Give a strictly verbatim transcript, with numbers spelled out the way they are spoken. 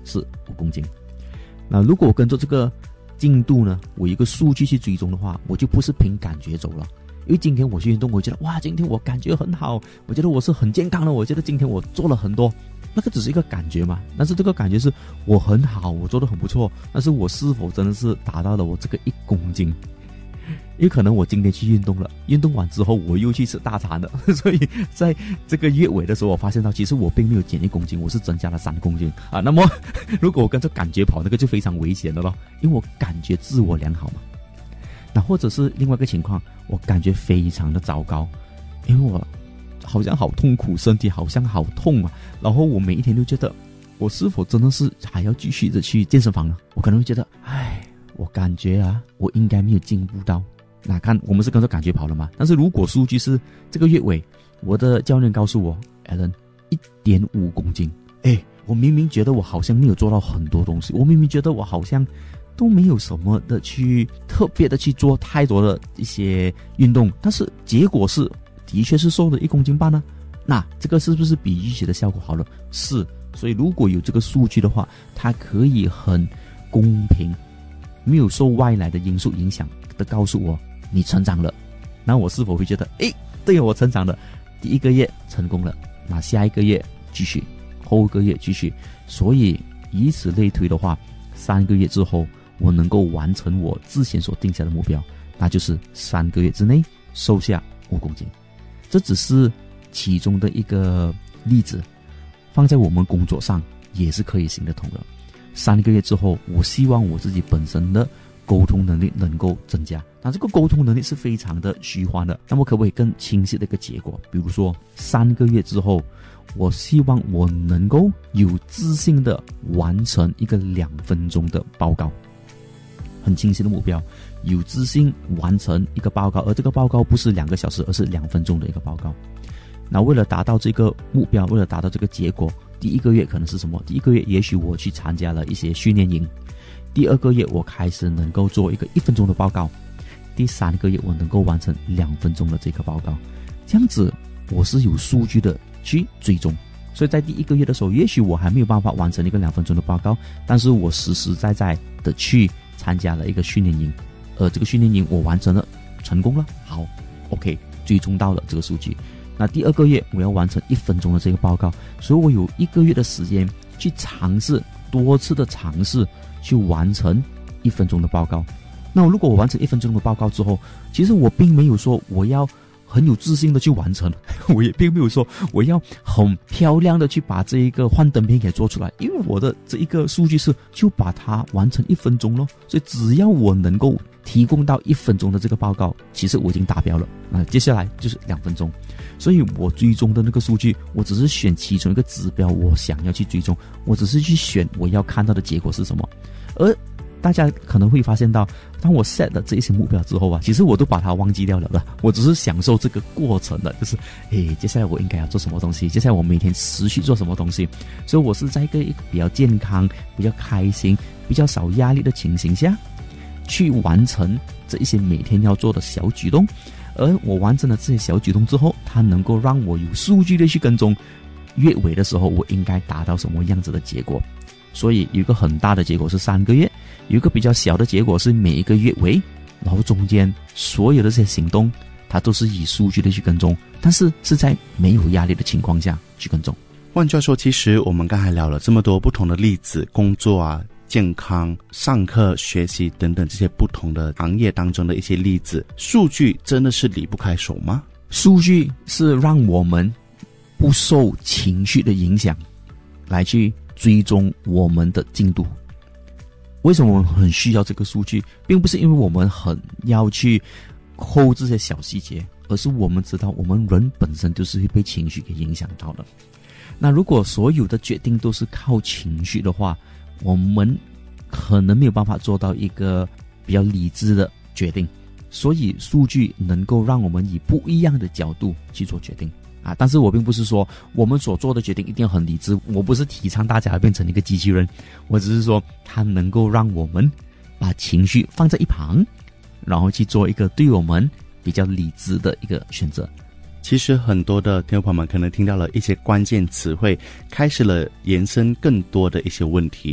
是五公斤。那如果我跟着这个进度呢，我有一个数据去追踪的话，我就不是凭感觉走了。因为今天我去运动，我觉得哇，今天我感觉很好，我觉得我是很健康的，我觉得今天我做了很多，那个只是一个感觉嘛。但是这个感觉是我很好，我做得很不错，但是我是否真的是达到了我这个一公斤？因为可能我今天去运动了，运动完之后我又去吃大餐了，所以在这个月尾的时候，我发现到其实我并没有减一公斤，我是增加了三公斤啊。那么如果我跟着感觉跑，那个就非常危险的咯，因为我感觉自我良好嘛。那或者是另外一个情况，我感觉非常的糟糕，因为我好像好痛苦，身体好像好痛啊，然后我每一天都觉得我是否真的是还要继续的去健身房呢？我可能会觉得唉，我感觉啊我应该没有进步到。那看我们是跟着感觉跑了嘛，但是如果数据是这个月尾我的教练告诉我 Alan 一点五公斤，诶，我明明觉得我好像没有做到很多东西，我明明觉得我好像都没有什么的去特别的去做太多的一些运动，但是结果是的确是瘦了一公斤半呢。那这个是不是比预期的效果好了？是。所以如果有这个数据的话，它可以很公平，没有受外来的因素影响的告诉我你成长了，那我是否会觉得诶，对，我成长了，第一个月成功了，那下一个月继续，后一个月继续，所以以此类推的话，三个月之后我能够完成我之前所定下的目标，那就是三个月之内瘦下五公斤。这只是其中的一个例子，放在我们工作上也是可以行得通的。三个月之后，我希望我自己本身的沟通能力能够增加，那这个沟通能力是非常的虚幻的，那么可不可以更清晰的一个结果？比如说三个月之后，我希望我能够有自信的完成一个两分钟的报告，很清晰的目标，有自信完成一个报告，而这个报告不是两个小时，而是两分钟的一个报告。那为了达到这个目标，为了达到这个结果，第一个月可能是什么？第一个月也许我去参加了一些训练营，第二个月我开始能够做一个一分钟的报告，第三个月我能够完成两分钟的这个报告，这样子我是有数据的去追踪。所以在第一个月的时候，也许我还没有办法完成一个两分钟的报告，但是我实实在在的去参加了一个训练营，而这个训练营我完成了，成功了，好 OK， 追踪到了这个数据。那第二个月我要完成一分钟的这个报告，所以我有一个月的时间去尝试，多次的尝试去完成一分钟的报告。那如果我完成一分钟的报告之后，其实我并没有说我要很有自信的去完成，我也并没有说我要很漂亮的去把这一个幻灯片给做出来，因为我的这一个数据是就把它完成一分钟咯，所以只要我能够提供到一分钟的这个报告，其实我已经达标了。那接下来就是两分钟，所以我追踪的那个数据，我只是选其中一个指标我想要去追踪，我只是去选我要看到的结果是什么。而大家可能会发现到，当我 set 了这一些目标之后啊，其实我都把它忘记掉了的，我只是享受这个过程的，就是诶，接下来我应该要做什么东西，接下来我每天持续做什么东西，所以我是在一个比较健康、比较开心、比较少压力的情形下去完成这一些每天要做的小举动。而我完成了这些小举动之后，它能够让我有数据的去跟踪月尾的时候我应该达到什么样子的结果。所以有一个很大的结果是三个月，有一个比较小的结果是每一个月尾，然后中间所有的这些行动它都是以数据的去跟踪，但是是在没有压力的情况下去跟踪。 万教授，其实我们刚才聊了这么多不同的例子，工作啊、健康、上课、学习等等这些不同的行业当中的一些例子，数据真的是离不开手吗？ 数据是让我们不受情绪的影响来去追踪我们的进度。为什么我们很需要这个数据，并不是因为我们很要去抠这些小细节，而是我们知道我们人本身就是会被情绪给影响到的。那如果所有的决定都是靠情绪的话，我们可能没有办法做到一个比较理智的决定。所以数据能够让我们以不一样的角度去做决定啊，但是我并不是说我们所做的决定一定要很理智，我不是提倡大家变成一个机器人，我只是说它能够让我们把情绪放在一旁，然后去做一个对我们比较理智的一个选择。 其实很多的听众朋友们可能听到了一些关键词汇，开始了延伸更多的一些问题。